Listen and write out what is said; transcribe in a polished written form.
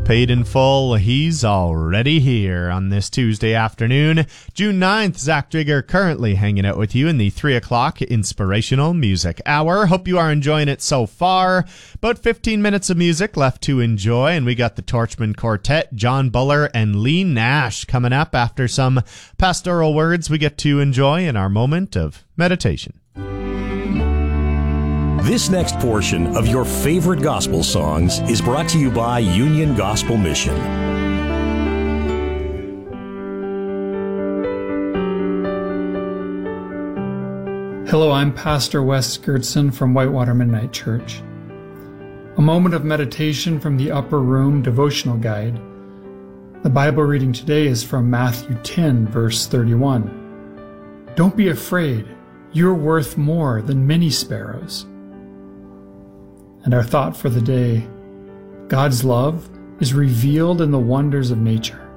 Paid in full, he's already here on this Tuesday afternoon, June 9th. Zach Drigger currently hanging out with you in the 3 o'clock Inspirational Music Hour. Hope you are enjoying it so far. About 15 minutes of music left to enjoy, and we got the Torchman Quartet, John Buller and Lee Nash coming up after some pastoral words we get to enjoy in our moment of meditation. This next portion of your favorite gospel songs is brought to you by Union Gospel Mission. Hello, I'm Pastor Wes Gertson from Whitewater Mennonite Church. A moment of meditation from the Upper Room Devotional Guide. The Bible reading today is from Matthew 10, verse 31. Don't be afraid, you're worth more than many sparrows. And our thought for the day, God's love is revealed in the wonders of nature.